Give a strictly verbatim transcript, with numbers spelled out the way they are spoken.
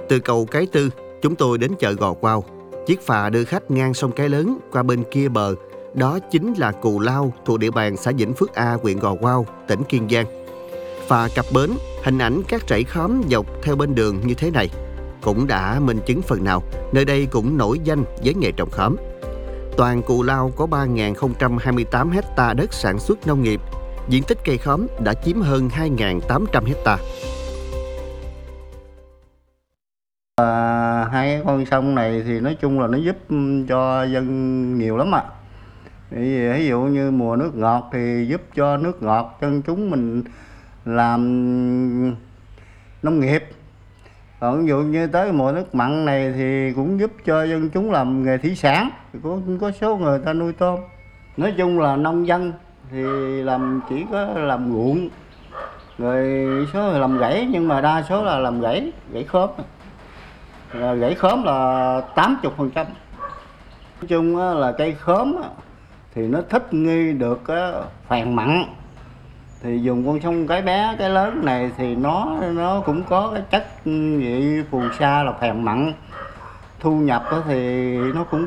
Từ cầu Cái Tư, chúng tôi đến chợ Gò Quao. Chiếc phà đưa khách ngang sông Cái Lớn qua bên kia bờ. Đó chính là Cù Lao, thuộc địa bàn xã Vĩnh Phước A, huyện Gò Quao, tỉnh Kiên Giang. Phà cập bến, hình ảnh các rẫy khóm dọc theo bên đường như thế này cũng đã minh chứng phần nào nơi đây cũng nổi danh với nghề trồng khóm. Toàn Cù Lao có ba nghìn không trăm hai mươi tám hecta đất sản xuất nông nghiệp, diện tích cây khóm đã chiếm hơn hai nghìn tám trăm hecta. À, hai con sông này thì nói chung là nó giúp cho dân nhiều lắm ạ. À. Ví dụ như mùa nước ngọt thì giúp cho nước ngọt dân chúng mình làm nông nghiệp. Còn ví dụ như tới mùa nước mặn này thì cũng giúp cho dân chúng làm nghề thủy sản. Có, có số người ta nuôi tôm. Nói chung là nông dân thì làm chỉ có làm ruộng, rồi số người làm rẫy, nhưng mà đa số là làm rẫy, rẫy khóm. Rẫy khóm là tám mươi phần trăm. Nói chung là cây khóm thì nó thích nghi được phèn mặn. Thì dùng con sông Cái Bé, Cái Lớn này thì nó nó cũng có cái chất vị phù sa là phèn mặn. Thu nhập thì nó cũng